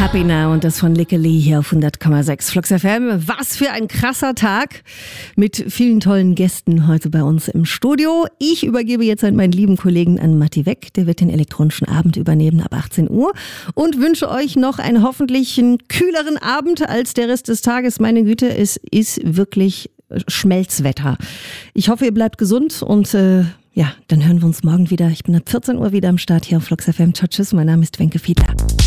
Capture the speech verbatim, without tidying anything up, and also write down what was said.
Happy Now und das von Likke Lee hier auf hundert Komma sechs Flux F M. Was für ein krasser Tag mit vielen tollen Gästen heute bei uns im Studio. Ich übergebe jetzt an meinen lieben Kollegen an Matti Weck. Der wird den elektronischen Abend übernehmen ab achtzehn Uhr und wünsche euch noch einen hoffentlich einen kühleren Abend als der Rest des Tages. Meine Güte, es ist wirklich Schmelzwetter. Ich hoffe, ihr bleibt gesund und äh, ja, dann hören wir uns morgen wieder. Ich bin ab vierzehn Uhr wieder am Start hier auf Flux F M. Ciao, tschüss, mein Name ist Wenke Fiedler.